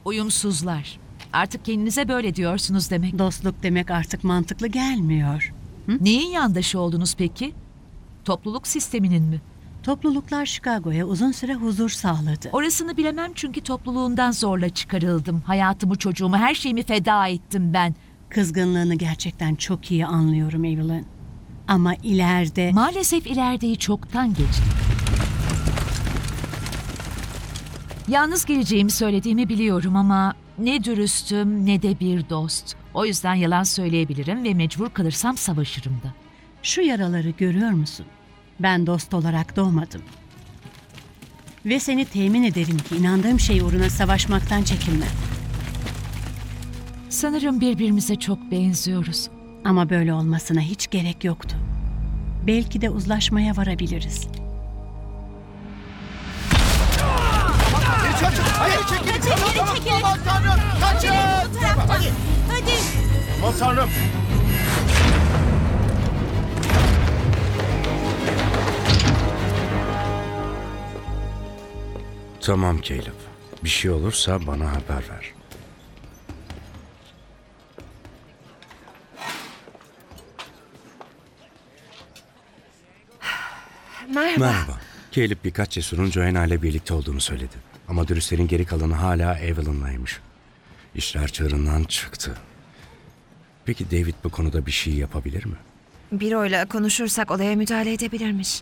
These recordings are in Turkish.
Uyumsuzlar. Artık kendinize böyle diyorsunuz demek. Dostluk demek artık mantıklı gelmiyor. Neyin yandaşı oldunuz peki? Topluluk sisteminin mi? Topluluklar Chicago'ya uzun süre huzur sağladı. Orasını bilemem çünkü topluluğundan zorla çıkarıldım. Hayatımı, çocuğumu, her şeyimi feda ettim ben. Kızgınlığını gerçekten çok iyi anlıyorum Evelyn. Ama ileride... Maalesef ilerideyi çoktan geçtim. Yalnız geleceğimi söylediğimi biliyorum ama ne dürüstüm ne de bir dost. O yüzden yalan söyleyebilirim ve mecbur kalırsam savaşırım da. Şu yaraları görüyor musun? Ben dost olarak doğmadım. Ve seni temin ederim ki inandığım şey uğruna savaşmaktan çekinmem. Sanırım birbirimize çok benziyoruz. Ama böyle olmasına hiç gerek yoktu. Belki de uzlaşmaya varabiliriz. Hayır çekilin. Aman tanrım. Kaçın. Hadi. Aman tanrım. Tamam Caleb. Bir şey olursa bana haber ver. Merhaba. Caleb birkaç cesurun Joanna ile birlikte olduğunu söyledi. Ama dürüstlerin geri kalanı hala Evelyn'laymış. İşler çığırından çıktı. Peki David bu konuda bir şey yapabilir mi? Biro'yla konuşursak olaya müdahale edebilirmiş.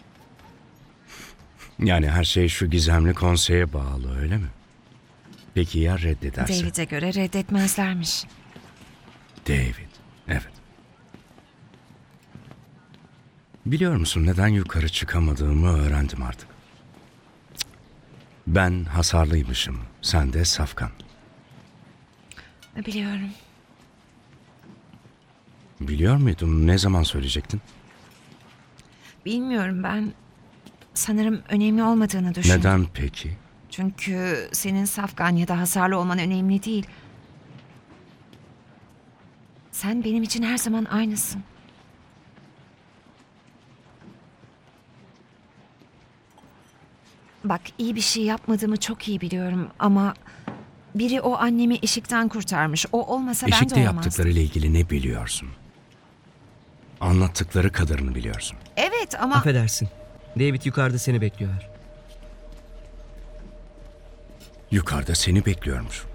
Yani her şey şu gizemli konseye bağlı, öyle mi? Peki ya reddederse? David'e göre reddetmezlermiş. David, evet. Biliyor musun neden yukarı çıkamadığımı öğrendim artık. Ben hasarlıymışım, sen de safkan. Biliyorum. Biliyor muydun? Ne zaman söyleyecektin? Bilmiyorum ben. Sanırım önemli olmadığını düşündüm. Neden peki? Çünkü senin safkan ya da hasarlı olman önemli değil. Sen benim için her zaman aynısın. Bak iyi bir şey yapmadığımı çok iyi biliyorum ama biri o annemi eşikten kurtarmış. O olmasa ben de Eşikte olmazdım. yaptıklarıyla ilgili ne biliyorsun? Anlattıkları kadarını biliyorsun. Evet ama... Affedersin. David yukarıda seni bekliyor. Yukarıda seni bekliyormuş.